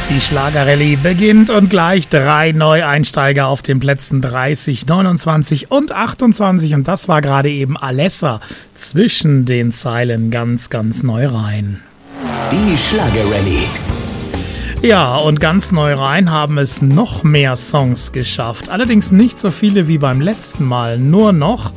Die Schlagerrallye beginnt und gleich 3 Neueinsteiger auf den Plätzen 30, 29 und 28. Und das war gerade eben Alessa zwischen den Zeilen ganz, ganz neu rein. Die Schlagerrallye. Ja, und ganz neu rein haben es noch mehr Songs geschafft. Allerdings nicht so viele wie beim letzten Mal. Nur noch,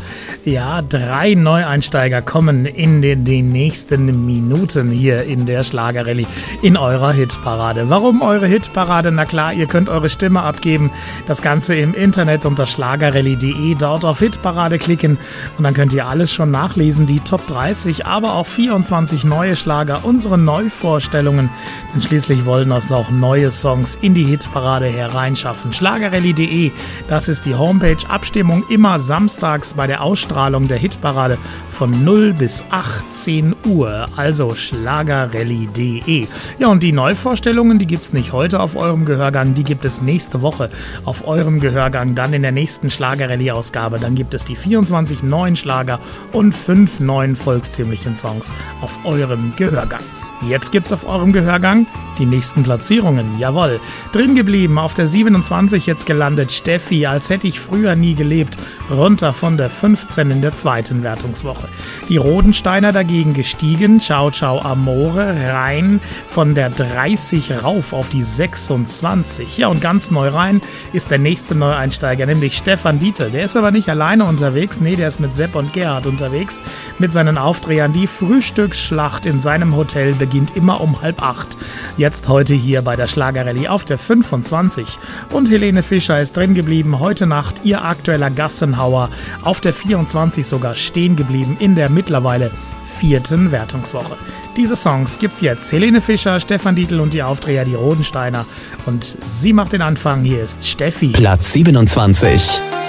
3 Neueinsteiger kommen in den nächsten Minuten hier in der Schlagerrallye, in eurer Hitparade. Warum eure Hitparade? Na klar, ihr könnt eure Stimme abgeben. Das Ganze im Internet unter schlagerrallye.de. Dort auf Hitparade klicken und dann könnt ihr alles schon nachlesen. Die Top 30, aber auch 24 neue Schlager, unsere Neuvorstellungen. Denn schließlich wollen das auch neue Songs in die Hitparade hereinschaffen. Schlagerrallye.de, das ist die Homepage. Abstimmung immer samstags bei der Ausstrahlung der Hitparade von 0 bis 18 Uhr. Also schlagerrallye.de. Ja, und die Neuvorstellungen, die gibt es nicht heute auf eurem Gehörgang, die gibt es nächste Woche auf eurem Gehörgang, dann in der nächsten Schlagerrallye-Ausgabe. Dann gibt es die 24 neuen Schlager und 5 neuen volkstümlichen Songs auf eurem Gehörgang. Jetzt gibt's auf eurem Gehörgang die nächsten Platzierungen. Jawohl. Drin geblieben, auf der 27 jetzt gelandet Steffi, als hätte ich früher nie gelebt. Runter von der 15 in der zweiten Wertungswoche. Die Rodensteiner dagegen gestiegen. Ciao, ciao, Amore. Rein von der 30 rauf auf die 26. Ja, und ganz neu rein ist der nächste Neueinsteiger, nämlich Stefan Dietl. Der ist aber nicht alleine unterwegs. Nee, der ist mit Sepp und Gerhard unterwegs. Mit seinen Aufdrehern. Die Frühstücksschlacht in seinem Hotel beginnt immer um 7:30. Jetzt heute hier bei der Schlagerrallye auf der 25. Und Helene Fischer ist drin geblieben. Heute Nacht ihr aktueller Gassenhauer. Auf der 24 sogar stehen geblieben in der mittlerweile 4. Wertungswoche. Diese Songs gibt's jetzt. Helene Fischer, Stefan Dietl und die Aufdreher, die Rodensteiner. Und sie macht den Anfang. Hier ist Steffi. Platz 27.